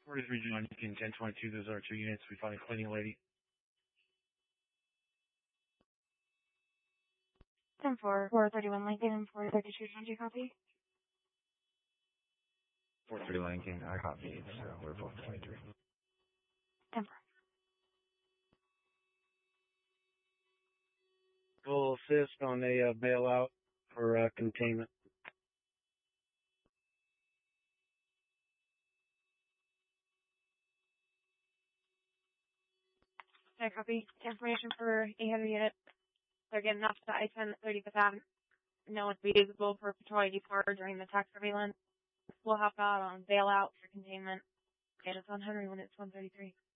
43 John Lincoln, 1022. Those are 2 units. We found a cleaning lady. 10-4, 431 Lincoln and 432 John, do you copy? 43 Lincoln, I copy. So we're both 23. 10-4. We'll assist on a bailout for containment. I copy. Information for 800 units. They're getting off the I-10 at 35th Avenue. No one's visible for patrol ID car during the tax surveillance. We'll help out on bailout for containment. And it's on Henry when it's 133.